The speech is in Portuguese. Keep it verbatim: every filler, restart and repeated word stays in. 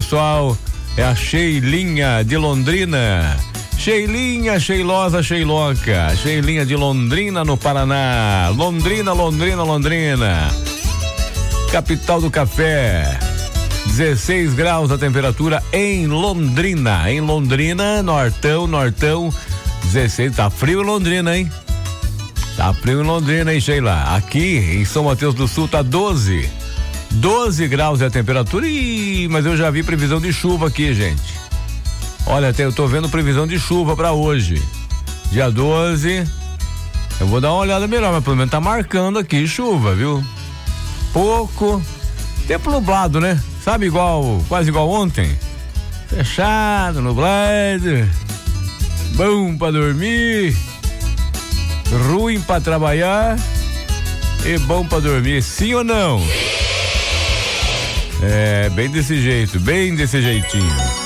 pessoal. É a Sheilinha de Londrina. Sheilinha, Sheilosa, Sheiloca. Sheilinha de Londrina, no Paraná. Londrina, Londrina, Londrina. Capital do café. dezesseis graus a temperatura em Londrina. Em Londrina, Nortão, Nortão. dezesseis, tá frio em Londrina, hein? Tá frio em Londrina, hein, Sheila? Aqui em São Mateus do Sul tá doze. doze graus é a temperatura. Ih, mas eu já vi previsão de chuva aqui, gente. Olha, até eu tô vendo previsão de chuva pra hoje. Dia doze. Eu vou dar uma olhada melhor, mas pelo menos tá marcando aqui chuva, viu? Pouco. Tempo nublado, né? Sabe, igual, quase igual ontem. Fechado, nublado. Bom pra dormir. Ruim pra trabalhar. E bom pra dormir. Sim ou não? É, bem desse jeito, bem desse jeitinho.